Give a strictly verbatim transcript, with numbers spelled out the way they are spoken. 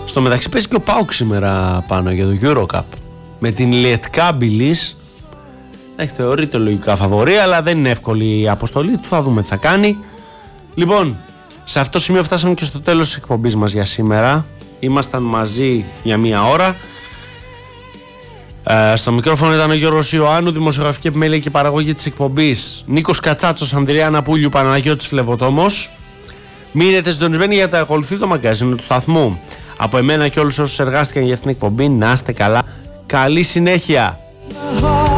Στο μεταξύ παίζει και ο ΠΑΟΚ σήμερα πάνω για το Eurocup με την Λιετκάμπιλης. Έχει θεωρείται λογικά φαβορί, αλλά δεν είναι εύκολη η αποστολή του. Θα δούμε τι θα κάνει. Λοιπόν, σε αυτό το σημείο φτάσαμε και στο τέλος της εκπομπής μας για σήμερα. Ήμασταν μαζί για μία ώρα. Ε, στο μικρόφωνο ήταν ο Γιώργος Ιωάννου, δημοσιογραφική επιμέλεια και παραγωγή της εκπομπής Νίκος Κατσάτσος, Ανδριάνα Πούλιου, Παναγιώτης Φλεβοτόμος. Μείνετε συντονισμένοι για τα ακολουθεί το μαγκαζίνο του σταθμού. Από εμένα και όλους όσους εργάστηκαν για αυτήν την εκπομπή, να είστε καλά. Καλή συνέχεια.